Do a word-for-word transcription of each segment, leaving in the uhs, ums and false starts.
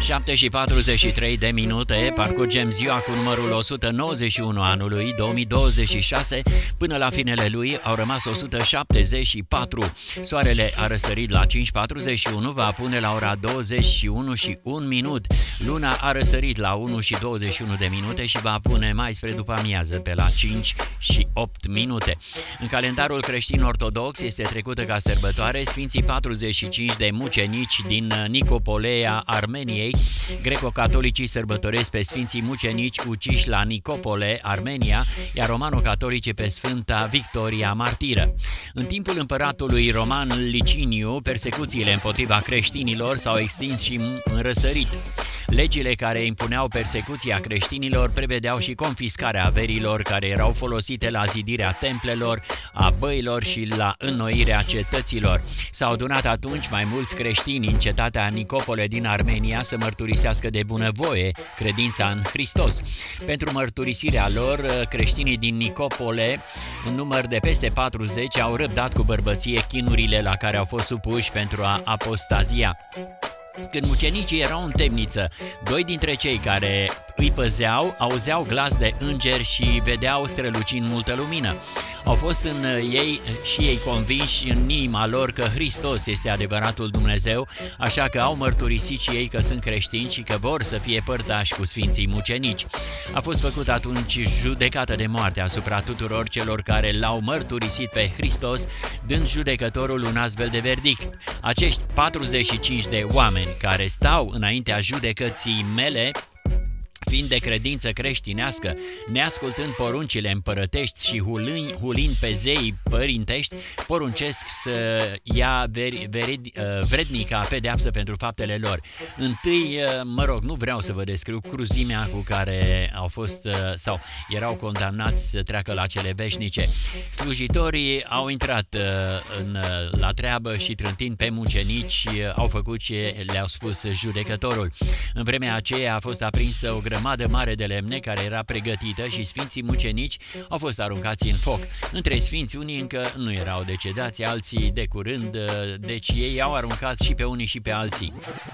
șapte și patruzeci și trei de minute, parcurgem ziua cu numărul o sută nouăzeci și unu anului două mii douăzeci și șase. Până la finele lui au rămas o sută șaptezeci și patru. Soarele a răsărit la cinci și patruzeci și unu, va pune la ora douăzeci și unu și un minut. Luna a răsărit la unu și douăzeci și unu de minute și va pune mai spre după amiază pe la cinci și opt minute. În calendarul creștin ortodox este trecută ca sărbătoare Sfinții patruzeci și cinci de mucenici din Nicopolea Armeniei. Greco-catolicii sărbătoresc pe Sfinții mucenici uciși la Nicopole, Armenia, iar romano-catolicii pe Sfânta Victoria Martiră. În timpul împăratului roman Liciniu, persecuțiile împotriva creștinilor s-au extins și înrăsărit. Legile care impuneau persecuția creștinilor prevedeau și confiscarea averilor care erau folosite la zidirea templelor, a băilor și la înnoirea cetăților. S-au adunat atunci mai mulți creștini în cetatea Nicopole din Armenia să mărturisească de bunăvoie credința în Hristos. Pentru mărturisirea lor, creștinii din Nicopole, în număr de peste patruzeci, au răbdat cu bărbăție chinurile la care au fost supuși pentru a apostazia. Când mucenicii erau în temniță, doi dintre cei care îi păzeau auzeau glas de îngeri și vedeau strălucind multă lumină. Au fost în ei și ei convinși în inima lor că Hristos este adevăratul Dumnezeu, așa că au mărturisit și ei că sunt creștini și că vor să fie părtași cu Sfinții mucenici. A fost făcut atunci judecată de moarte asupra tuturor celor care l-au mărturisit pe Hristos, dând judecătorul un astfel de verdict: acești patruzeci și cinci de oameni care stau înaintea judecății mele, fiind de credință creștinească, neascultând poruncile împărătești și hulind, hulind pe zei părintești, poruncesc să ia veri, veri, vrednica pedeapsă pentru faptele lor. Întâi, mă rog, nu vreau să vă descriu cruzimea cu care au fost sau erau condamnați să treacă la cele veșnice. Slujitorii au intrat în, la treabă și, trântind pe mucenici, au făcut ce le-au spus judecătorul. În vremea aceea a fost aprinsă o grămadă mare de lemne care era pregătită și Sfinții mucenici au fost aruncați în foc. Între Sfinți unii încă nu erau decedați, alții de curând, deci ei au aruncat și pe unii și pe alții.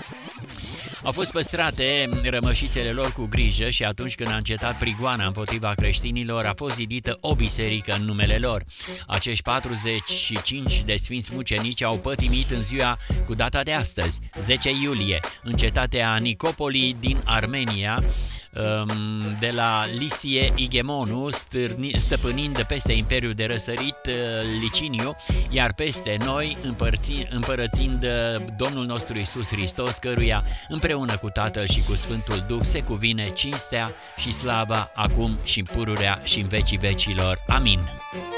Au fost păstrate rămășițele lor cu grijă și atunci când a încetat prigoana împotriva creștinilor, a fost zidită o biserică în numele lor. Acești patruzeci și cinci de sfinți mucenici au pătimit în ziua cu data de astăzi, zece iulie, în cetatea Nicopoli din Armenia, de la Lisie Igemonu, stăpânind peste Imperiul de Răsărit, Liciniu, iar peste noi împărățind Domnul nostru Iisus Hristos, căruia împreună cu Tatăl și cu Sfântul Duh se cuvine cinstea și slava acum și în pururea și în vecii vecilor. Amin.